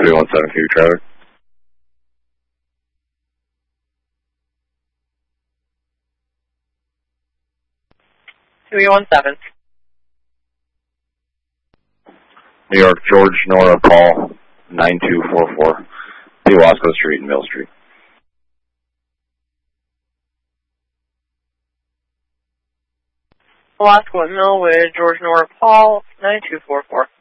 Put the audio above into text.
317 for your trailer. 317. New York, George, Nora, Paul, 9244. Wasco Street and Mill Street. Wasco at Millwood, George, Nora, Paul, 9244.